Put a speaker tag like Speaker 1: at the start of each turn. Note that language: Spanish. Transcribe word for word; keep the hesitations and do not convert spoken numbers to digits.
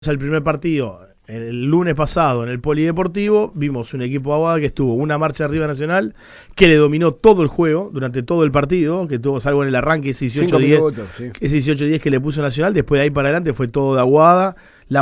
Speaker 1: El primer partido, el lunes pasado en el Polideportivo, vimos un equipo de Aguada que estuvo una marcha arriba Nacional, que le dominó todo el juego durante todo el partido, que tuvo salvo en el arranque ese dieciocho diez, sí. ese dieciocho diez que le puso Nacional, después de ahí para adelante fue todo de Aguada. La